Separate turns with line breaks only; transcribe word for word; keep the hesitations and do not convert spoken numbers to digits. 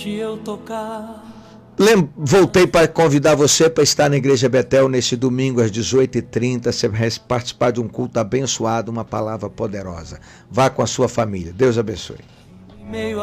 eu tocar.
Lem- Voltei para convidar você para estar na Igreja Betel neste domingo às dezoito e trinta. Você vai participar de um culto abençoado, uma palavra poderosa. Vá com a sua família. Deus abençoe.
Meio